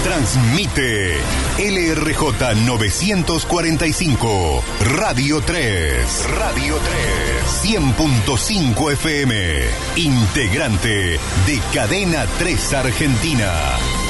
Transmite LRJ 945, Radio 3. Radio 3. 100.5 FM. Integrante de Cadena 3 Argentina.